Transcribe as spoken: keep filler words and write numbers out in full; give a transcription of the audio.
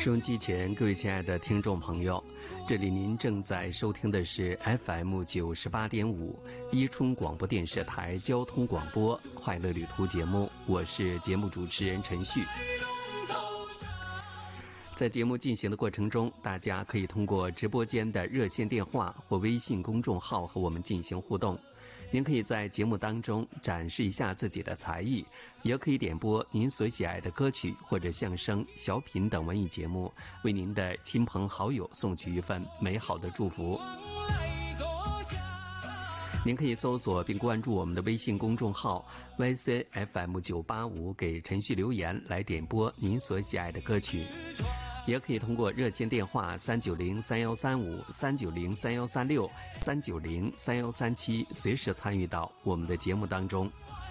收音机前各位亲爱的听众朋友，这里您正在收听的是 F M 九十八点五伊春广播电视台交通广播快乐旅途节目，我是节目主持人陈旭。在节目进行的过程中，大家可以通过直播间的热线电话或微信公众号和我们进行互动。您可以在节目当中展示一下自己的才艺，也可以点播您所喜爱的歌曲或者相声、小品等文艺节目，为您的亲朋好友送去一份美好的祝福。您可以搜索并关注我们的微信公众号 Y C F M 九八五，给陈旭留言来点播您所喜爱的歌曲。也可以通过热线电话三九零三幺三五、三九零三幺三六、三九零三幺三七随时参与到我们的节目当中。